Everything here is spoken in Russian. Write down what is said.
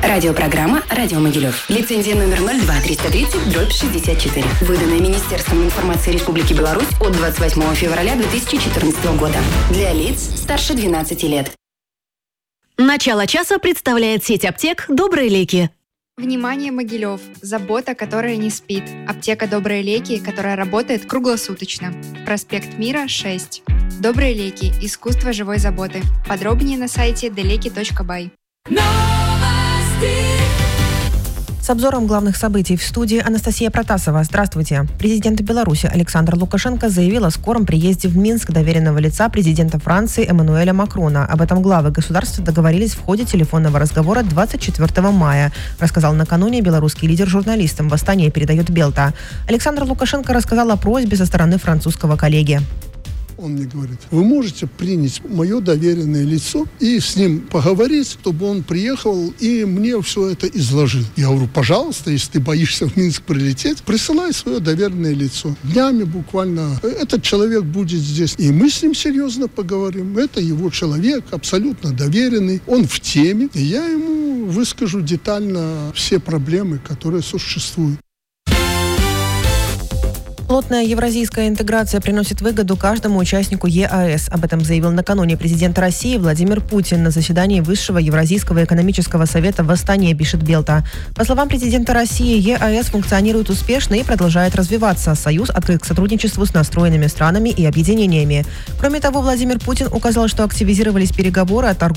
Радиопрограмма «Радио Могилев». Лицензия номер 02-330-64. Выданная Министерством информации Республики Беларусь от 28 февраля 2014 года. Для лиц старше 12 лет. Начало часа представляет сеть аптек «Добрые леки». Внимание, Могилев! Забота, которая не спит. Аптека «Добрые леки», которая работает круглосуточно. Проспект Мира, 6. «Добрые леки. Искусство живой заботы». Подробнее на сайте deleki.by. С обзором главных событий в студии Анастасия Протасова. Здравствуйте. Президент Беларуси Александр Лукашенко заявил о скором приезде в Минск доверенного лица президента Франции Эммануэля Макрона. Об этом главы государства договорились в ходе телефонного разговора 24 мая, рассказал накануне белорусский лидер журналистам. «Восстание» передает Белта. Александр Лукашенко рассказал о просьбе со стороны французского коллеги. Он мне говорит: вы можете принять мое доверенное лицо и с ним поговорить, чтобы он приехал и мне все это изложил. Я говорю: пожалуйста, если ты боишься в Минск прилететь, присылай свое доверенное лицо. Днями буквально этот человек будет здесь, и мы с ним серьезно поговорим. Это его человек, абсолютно доверенный, он в теме, и я ему выскажу детально все проблемы, которые существуют. Плотная евразийская интеграция приносит выгоду каждому участнику ЕАЭС. Об этом заявил накануне президент России Владимир Путин на заседании Высшего Евразийского экономического совета «Восстание», пишет Белта. По словам президента России, ЕАЭС функционирует успешно и продолжает развиваться. Союз открыт к сотрудничеству с настроенными странами и объединениями. Кроме того, Владимир Путин указал, что активизировались переговоры о торговле